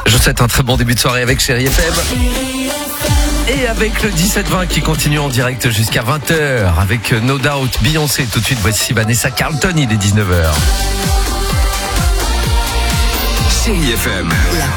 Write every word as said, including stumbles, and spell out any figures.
Je vous souhaite un très bon début de soirée avec Chérie F M. Et avec le dix-sept vingt qui continue en direct jusqu'à vingt heures avec No Doubt, Beyoncé. Tout de suite, voici Vanessa Carlton, il est dix-neuf heures. Chérie F M. La